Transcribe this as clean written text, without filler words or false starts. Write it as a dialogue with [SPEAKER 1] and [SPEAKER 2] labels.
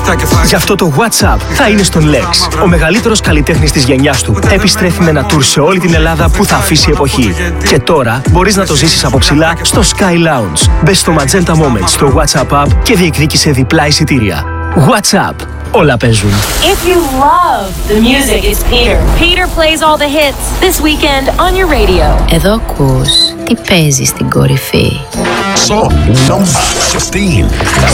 [SPEAKER 1] Γι' αυτό το WhatsApp θα είναι στον Lex. Ο μεγαλύτερος καλλιτέχνης της γενιάς του επιστρέφει με ένα tour σε όλη την Ελλάδα που θα αφήσει εποχή. Και τώρα μπορείς να το ζήσεις από ψηλά στο Sky Lounge. Μπες στο Magenta Moments στο WhatsApp app και διεκδίκησε διπλά εισιτήρια. WhatsApp. Όλα παίζουν.
[SPEAKER 2] If you love the music, it's Peter. Peter plays all the hits this weekend on your radio.
[SPEAKER 3] Εδώ ακούς τι παίζει στην κορυφή.
[SPEAKER 4] Song number 15.